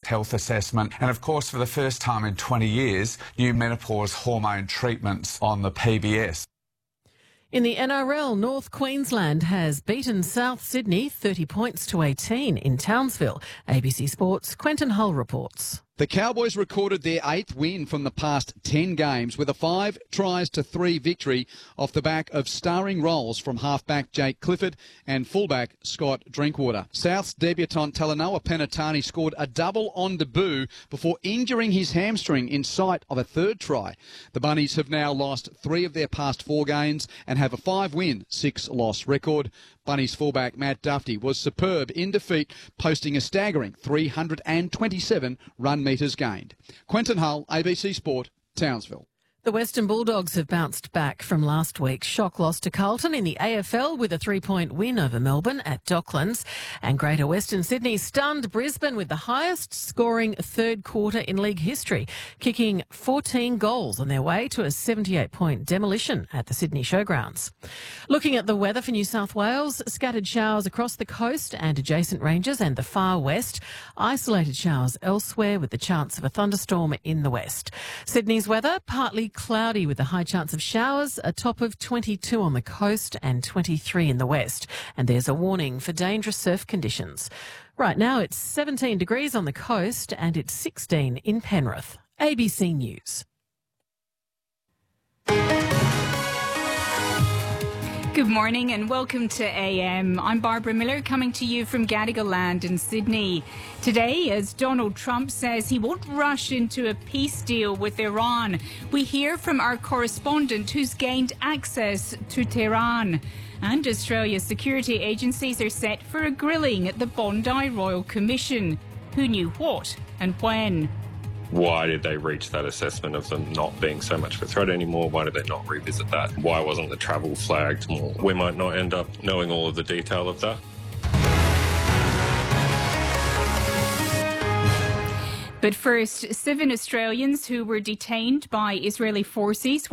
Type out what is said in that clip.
health assessment, and of course for the first time in 20 years, new menopause hormone treatments on the PBS. In the NRL, North Queensland has beaten South Sydney 30 points to 18 in Townsville. ABC Sports' Quentin Hull reports. The Cowboys recorded their 8th win from the past 10 games with a 5-3 victory off the back of starring roles from halfback Jake Clifford and fullback Scott Drinkwater. South's debutant Talanoa Penatani scored a double on debut before injuring his hamstring in sight of a third try. The Bunnies have now lost 3 of their past 4 games and have a 5-win, 6-loss record. Bunnies fullback Matt Duffy was superb in defeat, posting a staggering 327 run metres gained. Quentin Hull, ABC Sport, Townsville. The Western Bulldogs have bounced back from last week's shock loss to Carlton in the AFL with a 3-point win over Melbourne at Docklands. And Greater Western Sydney stunned Brisbane with the highest scoring third quarter in league history, kicking 14 goals on their way to a 78-point demolition at the Sydney Showgrounds. Looking at the weather for New South Wales, scattered showers across the coast and adjacent ranges and the far west, isolated showers elsewhere with the chance of a thunderstorm in the west. Sydney's weather, partly cloudy with a high chance of showers, a top of 22 on the coast and 23 in the west. And there's a warning for dangerous surf conditions. Right now it's 17 degrees on the coast and it's 16 in Penrith. ABC News. Good morning and welcome to AM. I'm Barbara Miller coming to you from Gadigal Land in Sydney. Today, as Donald Trump says he won't rush into a peace deal with Iran, we hear from our correspondent who's gained access to Tehran. And Australia's security agencies are set for a grilling at the Bondi Royal Commission. Who knew what and when? Why did they reach that assessment of them not being so much of a threat anymore? Why did they not revisit that? Why wasn't the travel flagged more? We might not end up knowing all of the detail of that. But first, 7 Australians who were detained by Israeli forces